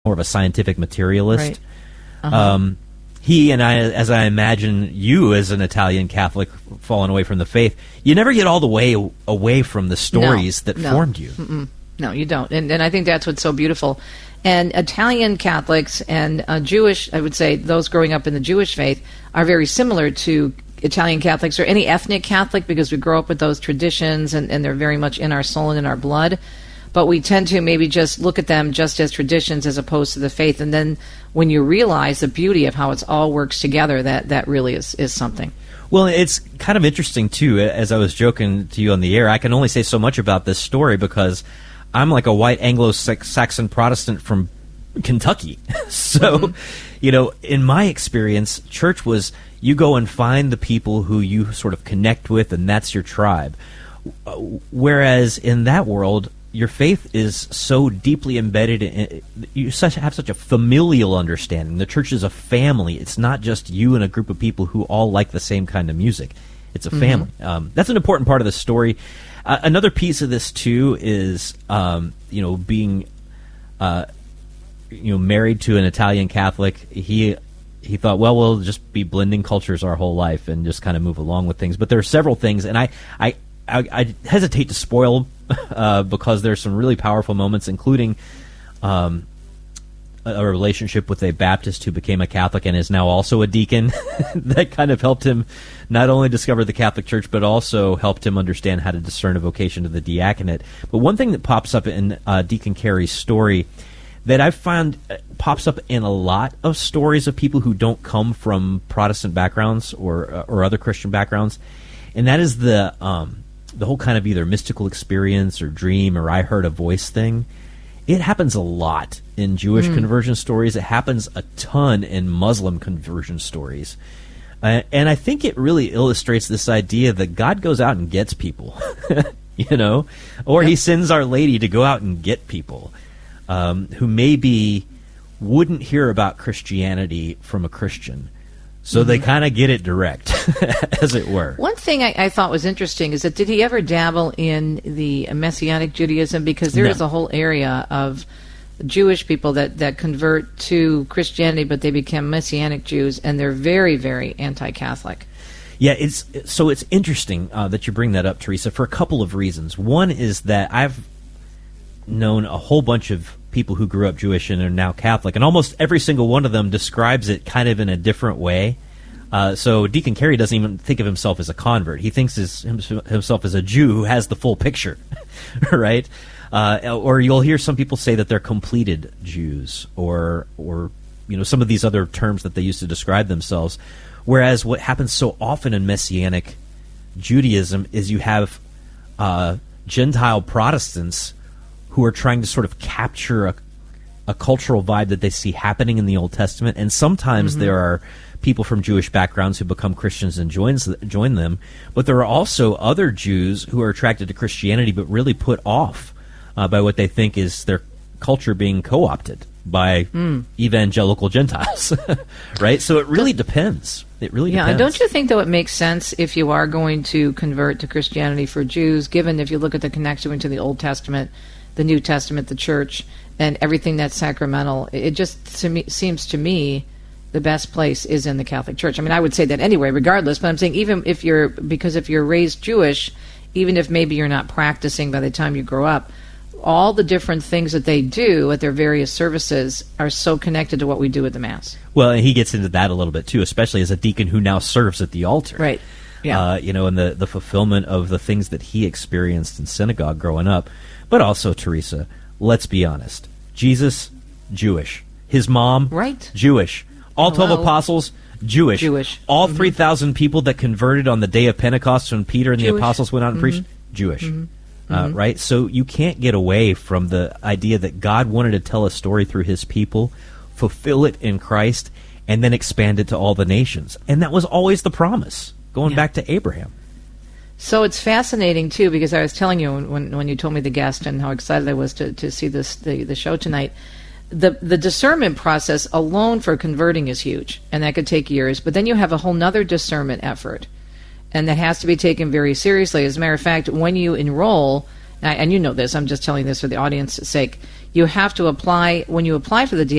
more of a scientific materialist. Right. Uh-huh. He and I, as I imagine you as an Italian Catholic falling away from the faith, you never get all the way away from the stories that formed you. Mm-mm. No, you don't. And I think that's what's so beautiful. And Italian Catholics and Jewish, I would say, those growing up in the Jewish faith are very similar to Italian Catholics or any ethnic Catholic, because we grow up with those traditions and they're very much in our soul and in our blood. But we tend to maybe just look at them just as traditions as opposed to the faith. And then when you realize the beauty of how it all works together, that really is something. Well, it's kind of interesting, too. As I was joking to you on the air, I can only say so much about this story because I'm like a white Anglo-Saxon Protestant from Kentucky. So, in my experience, church was you go and find the people who you sort of connect with, and that's your tribe. Whereas in that world, your faith is so deeply embedded in you have such a familial understanding. The church is a family. It's not just you and a group of people who all like the same kind of music. It's a family. That's an important part of the story. Another piece of this too is being married to an Italian Catholic. He thought, well, we'll just be blending cultures our whole life and just kind of move along with things. But there are several things, and I hesitate to spoil because there's some really powerful moments, including a relationship with a Baptist who became a Catholic and is now also a deacon. That kind of helped him not only discover the Catholic Church, but also helped him understand how to discern a vocation to the diaconate. But one thing that pops up in Deacon Carey's story that I've found pops up in a lot of stories of people who don't come from Protestant backgrounds or other Christian backgrounds, and that is the whole kind of either mystical experience or dream or I heard a voice thing. It happens a lot in Jewish conversion stories. It happens a ton in Muslim conversion stories. And I think it really illustrates this idea that God goes out and gets people, or He sends Our Lady to go out and get people who maybe wouldn't hear about Christianity from a Christian. So they kind of get it direct, as it were. One thing I thought was interesting is that did he ever dabble in the Messianic Judaism? Because there is a whole area of Jewish people that convert to Christianity, but they become Messianic Jews, and they're very, very anti-Catholic. Yeah, it's interesting that you bring that up, Teresa, for a couple of reasons. One is that I've known a whole bunch of people who grew up Jewish and are now Catholic, and almost every single one of them describes it kind of in a different way. So Deacon Carey doesn't even think of himself as a convert. He thinks himself as a Jew who has the full picture, right? Or you'll hear some people say that they're completed Jews, or some of these other terms that they use to describe themselves. Whereas what happens so often in Messianic Judaism is you have Gentile Protestants who are trying to sort of capture a cultural vibe that they see happening in the Old Testament, and sometimes there are people from Jewish backgrounds who become Christians and join them, but there are also other Jews who are attracted to Christianity but really put off by what they think is their culture being co-opted by evangelical Gentiles, right? So it really depends. It really depends. Yeah, and don't you think, though, it makes sense if you are going to convert to Christianity for Jews, given if you look at the connection to the Old Testament, the New Testament, the Church, and everything that's sacramental, it just seems to me the best place is in the Catholic Church. I mean, I would say that anyway, regardless, but I'm saying even if you're raised Jewish, even if maybe you're not practicing by the time you grow up, all the different things that they do at their various services are so connected to what we do at the Mass. Well, and he gets into that a little bit, too, especially as a deacon who now serves at the altar. Right. Yeah. And the fulfillment of the things that he experienced in synagogue growing up. But also, Teresa, let's be honest. Jesus, Jewish. His mom, right, Jewish. All 12 apostles, Jewish. All 3,000 people that converted on the day of Pentecost when Peter and the apostles went out and preached, Jewish. Right? So you can't get away from the idea that God wanted to tell a story through His people, fulfill it in Christ, and then expand it to all the nations. And that was always the promise, going back to Abraham. So it's fascinating, too, because I was telling you when you told me the guest and how excited I was to see the show tonight, the discernment process alone for converting is huge, and that could take years. But then you have a whole nother discernment effort, and that has to be taken very seriously. As a matter of fact, when you enroll, and you know this, I'm just telling this for the audience's sake, you have to apply, when you apply for the